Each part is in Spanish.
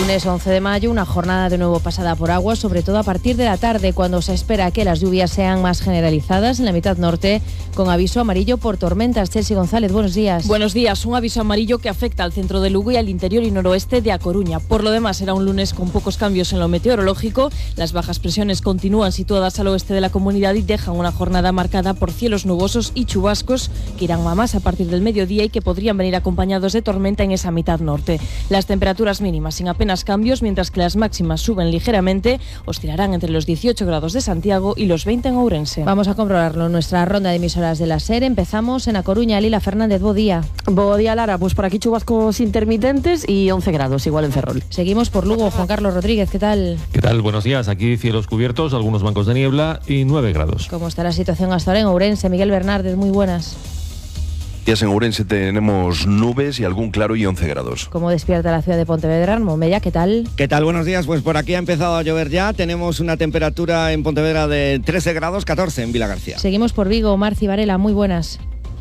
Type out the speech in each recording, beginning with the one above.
Lunes 11 de mayo, una jornada de nuevo pasada por agua, sobre todo a partir de la tarde, cuando se espera que las lluvias sean más generalizadas en la mitad norte, con aviso amarillo por tormentas. Chelsea González, buenos días. Buenos días. Un aviso amarillo que afecta al centro de Lugo y al interior y noroeste de A Coruña. Por lo demás, será un lunes con pocos cambios en lo meteorológico. Las bajas presiones continúan situadas al oeste de la comunidad y dejan una jornada marcada por cielos nubosos y chubascos que irán a más a partir del mediodía y que podrían venir acompañados de tormenta en esa mitad norte. Las temperaturas mínimas sin apenas cambios, mientras que las máximas suben ligeramente, oscilarán entre los 18 grados de Santiago y los 20 en Ourense. Vamos a comprobarlo en nuestra ronda de emisoras de la SER. Empezamos en A Coruña. Lila Fernández, bo día. Bo día, Lara. Pues por aquí chubascos intermitentes y 11 grados, igual en Ferrol. Seguimos por Lugo. Juan Carlos Rodríguez, ¿qué tal? ¿Qué tal? Buenos días. Aquí cielos cubiertos, algunos bancos de niebla y 9 grados. ¿Cómo está la situación hasta ahora en Ourense? Miguel Bernárdez, muy buenas. En Ourense tenemos nubes y algún claro y 11 grados. ¿Cómo despierta la ciudad de Pontevedra? Momella, ¿qué tal? ¿Qué tal? Buenos días. Pues por aquí ha empezado a llover ya. Tenemos una temperatura en Pontevedra de 13 grados, 14 en Vilagarcía. Seguimos por Vigo. Marci Varela, muy buenas.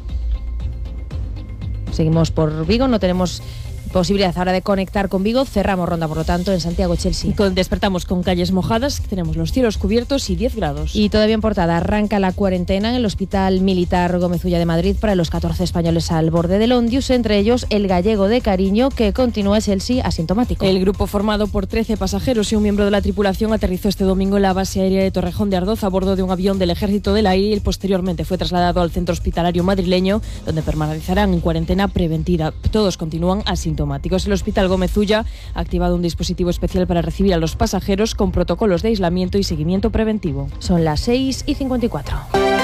Seguimos por Vigo, no tenemos posibilidad ahora de conectar con Vigo. Cerramos ronda, por lo tanto, en Santiago, Chelsea. Despertamos con calles mojadas, tenemos los cielos cubiertos y 10 grados. Y todavía en portada, arranca la cuarentena en el Hospital Militar Gómez Ulla de Madrid para los 14 españoles al borde del Ondius, entre ellos el gallego de Cariño, que continúa, Chelsea, asintomático. El grupo, formado por 13 pasajeros y un miembro de la tripulación, aterrizó este domingo en la base aérea de Torrejón de Ardoz a bordo de un avión del Ejército del Aire y posteriormente fue trasladado al centro hospitalario madrileño, donde permanecerán en cuarentena preventiva. Todos continúan asintomáticos. El Hospital Gómez Ulla ha activado un dispositivo especial para recibir a los pasajeros con protocolos de aislamiento y seguimiento preventivo. Son las 6:54.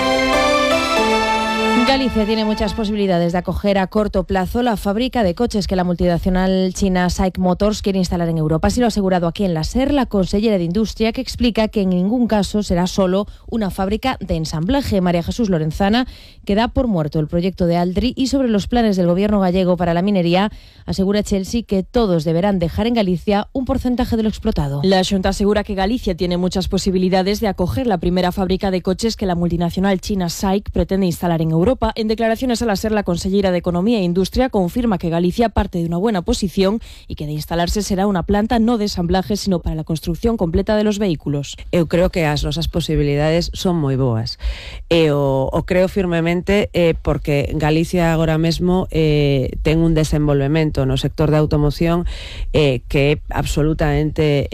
Galicia tiene muchas posibilidades de acoger a corto plazo la fábrica de coches que la multinacional china SAIC Motors quiere instalar en Europa. Así lo ha asegurado aquí en la SER la consellera de Industria, que explica que en ningún caso será solo una fábrica de ensamblaje. María Jesús Lorenzana, que da por muerto el proyecto de Aldri, y sobre los planes del gobierno gallego para la minería, asegura Chelsea que todos deberán dejar en Galicia un porcentaje de lo explotado. La Xunta asegura que Galicia tiene muchas posibilidades de acoger la primera fábrica de coches que la multinacional china SAIC pretende instalar en Europa. En declaraciones a la SER, la consellera de Economía e Industria confirma que Galicia parte de una buena posición y que de instalarse será unha planta no de ensamblaje, sino para la construcción completa de los vehículos. Eu creo que as nosas posibilidades son moi boas. O creo firmemente porque Galicia agora mesmo ten un desenvolvemento no sector da automoción que é absolutamente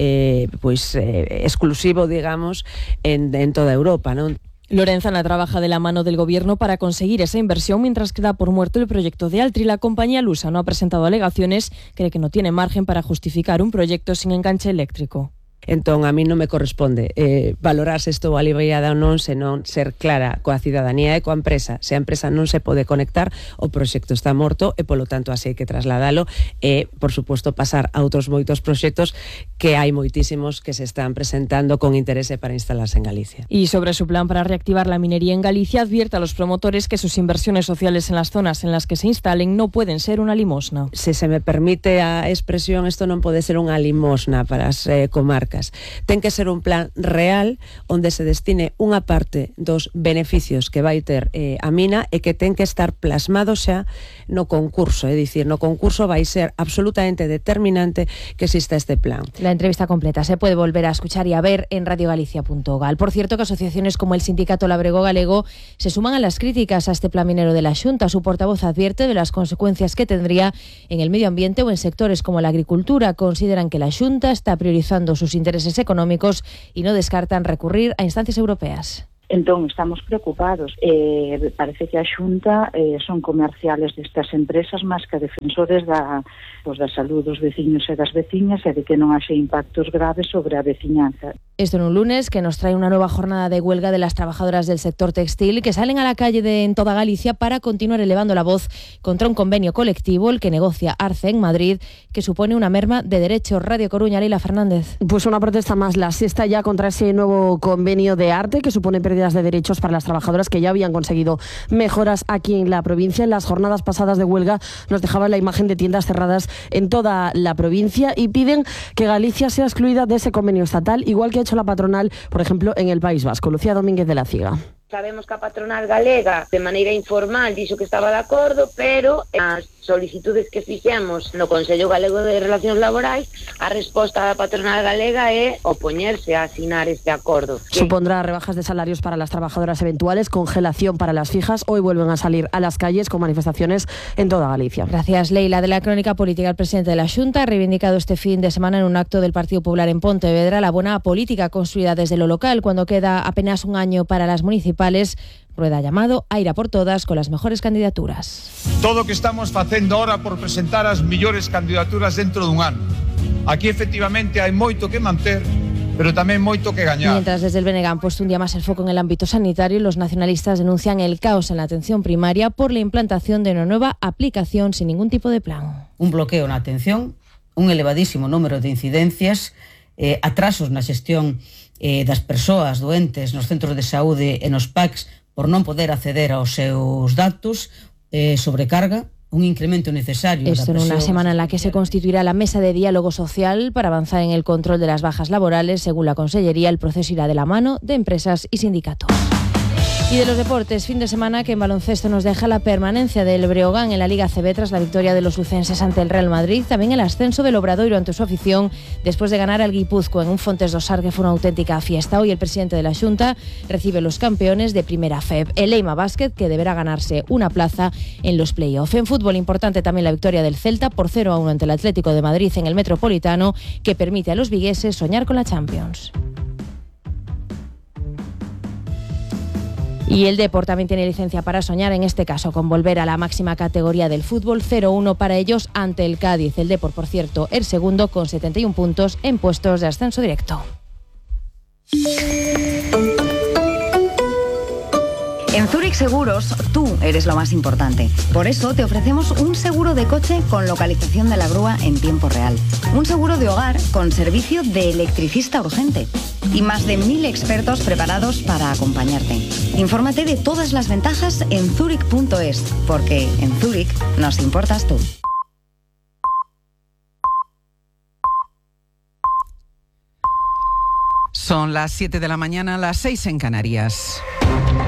exclusivo, digamos, en toda Europa, non? Lorenzana trabaja de la mano del gobierno para conseguir esa inversión, mientras que da por muerto el proyecto de Altri. La compañía lusa no ha presentado alegaciones, cree que no tiene margen para justificar un proyecto sin enganche eléctrico. Entón, a mí non me corresponde valorar se estou aliviada ou non, senón ser clara coa cidadanía e coa empresa. Se a empresa non se pode conectar, o proxecto está morto e, polo tanto, así hai que trasladalo e, por suposto, pasar a outros moitos proxectos que hai moitísimos que se están presentando con interese para instalarse en Galicia. Y sobre su plan para reactivar la minería en Galicia, advierte a los promotores que sus inversiones sociales en las zonas en las que se instalen no pueden ser una limosna. Se me permite a expresión, isto non pode ser unha limosna para as comarcas. Ten que ser un plan real onde se destine unha parte dos beneficios que vai ter a mina e que ten que estar plasmado xa no concurso, é dicir, no concurso vai ser absolutamente determinante que exista este plan. La entrevista completa se puede volver a escuchar y a ver en radiogalicia.gal. Por cierto, que asociaciones como el Sindicato Labrego Galego se suman a las críticas a este plan minero de la Xunta. Su portavoz advierte de las consecuencias que tendría en el medio ambiente o en sectores como la agricultura. Consideran que la Xunta está priorizando sus intereses económicos y no descartan recurrir a instancias europeas. Entón, estamos preocupados. Parece que a Xunta son comerciales destas empresas máis que defensores da salud dos veciños e das veciñas e de que non haxe impactos graves sobre a veciñanza. Esto en un lunes que nos trae una nueva jornada de huelga de las trabajadoras del sector textil, que salen a la calle en toda Galicia para continuar elevando la voz contra un convenio colectivo, el que negocia Arce en Madrid, que supone una merma de derechos. Radio Coruña, Leila Fernández. Pues una protesta más, la sexta ya contra ese nuevo convenio de Arte, que supone pérdidas de derechos para las trabajadoras que ya habían conseguido mejoras aquí en la provincia. En las jornadas pasadas de huelga nos dejaban la imagen de tiendas cerradas en toda la provincia y piden que Galicia sea excluida de ese convenio estatal, igual que ha hecho la patronal, por ejemplo, en el País Vasco. Lucía Domínguez de la Ciega. Sabemos que a patronal galega, de maneira informal, dixo que estaba de acordo, pero as solicitudes que fixemos no Consello Galego de Relacións Laborais, a resposta da patronal galega é opoñerse a asinar este acordo. Supondrá rebajas de salarios para las trabajadoras eventuales, congelación para las fijas. Hoy vuelven a salir a las calles con manifestaciones en toda Galicia. Gracias, Leila. De la crónica política, el presidente de la Xunta ha reivindicado este fin de semana en un acto del Partido Popular en Pontevedra la buena política construida desde lo local, cuando queda apenas un año para las municipales. Rueda llamado a ir a por todas con las mejores candidaturas. Todo o que estamos facendo ahora por presentar as mellores candidaturas dentro dun ano. Aquí efectivamente hai moito que manter, pero tamén moito que gañar. Mientras desde el BNG han puesto un día más el foco en el ámbito sanitario, los nacionalistas denuncian el caos en la atención primaria por la implantación de una nueva aplicación sin ningún tipo de plan. Un bloqueo na atención, un elevadísimo número de incidencias, atrasos na xestión das persoas doentes nos centros de saúde e nos PACs por non poder acceder aos seus datos, sobrecarga, un incremento necesario. Esto en una semana en la que se constituirá la mesa de diálogo social para avanzar en el control de las bajas laborales. Según la Consellería, el proceso irá de la mano de empresas y sindicatos. Y de los deportes, fin de semana que en baloncesto nos deja la permanencia del Breogán en la Liga CB tras la victoria de los lucenses ante el Real Madrid, también el ascenso del Obradoiro ante su afición después de ganar al Guipúzcoa en un Fontes do Sar que fue una auténtica fiesta. Hoy el presidente de la Xunta recibe los campeones de Primera FEB, el Eima Basket, que deberá ganarse una plaza en los play-off. En fútbol, importante también la victoria del Celta por 0-1 ante el Atlético de Madrid en el Metropolitano, que permite a los vigueses soñar con la Champions. Y el Depor también tiene licencia para soñar, en este caso con volver a la máxima categoría del fútbol, 0-1 para ellos ante el Cádiz. El Depor, por cierto, el segundo con 71 puntos en puestos de ascenso directo. En Zurich Seguros, tú eres lo más importante. Por eso te ofrecemos un seguro de coche con localización de la grúa en tiempo real. Un seguro de hogar con servicio de electricista urgente. Y más de 1000 expertos preparados para acompañarte. Infórmate de todas las ventajas en zurich.es, porque en Zurich nos importas tú. Son las 7 de la mañana, las 6 en Canarias.